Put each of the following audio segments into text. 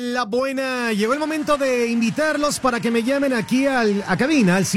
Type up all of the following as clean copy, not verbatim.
La buena. Llegó el momento de invitarlos para que me llamen aquí a cabina al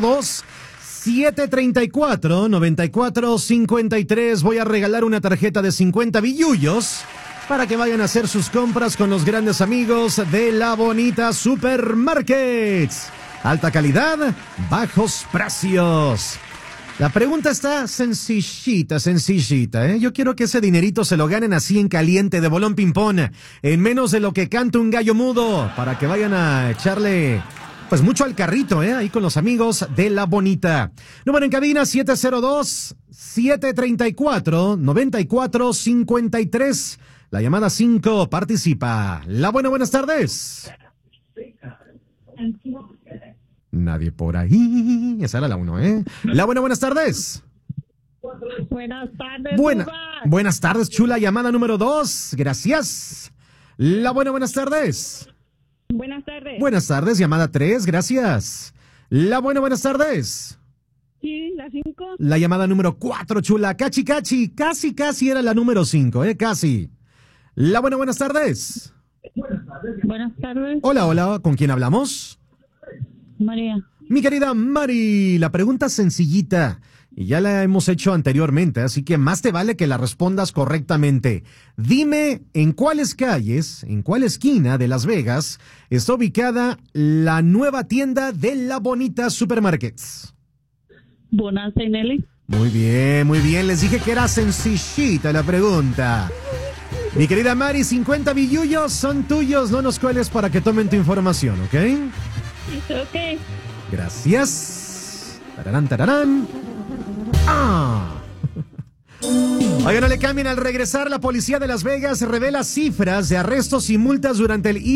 702-734-9453. Voy a regalar una tarjeta de 50 billullos para que vayan a hacer sus compras con los grandes amigos de La Bonita Supermarkets. Alta calidad, bajos precios. La pregunta está sencillita, ¿eh? Yo quiero que ese dinerito se lo ganen así en caliente, de bolón ping-pong, en menos de lo que canta un gallo mudo, para que vayan a echarle, pues, mucho al carrito, ahí con los amigos de La Bonita. Número en cabina, 702-734-9453. La llamada 5 participa. La buena, buenas tardes. Nadie por ahí. Esa era la 1, ¿eh? La buena, buenas tardes. Buenas tardes. Buenas tardes, chula. Llamada número 2. Gracias. La buena, buenas tardes. Buenas tardes. Buenas tardes, llamada 3. Gracias. La buena, buenas tardes. Sí, la 5. La llamada número 4, chula. Casi era la número 5, casi. La buena, buenas tardes. Buenas tardes. Hola, ¿con quién hablamos? María. Mi querida Mari, la pregunta es sencillita y ya la hemos hecho anteriormente, así que más te vale que la respondas correctamente. Dime en cuáles calles, en cuál esquina de Las Vegas está ubicada la nueva tienda de La Bonita Supermarkets. Bonanza y Nelly. Muy bien, les dije que era sencillita la pregunta. Mi querida Mari, 50 billullos son tuyos, no nos cueles para que tomen tu información, ¿ok? Ok. Gracias. Tararán. Oigan, no le cambien. Al regresar, la policía de Las Vegas revela cifras de arrestos y multas durante el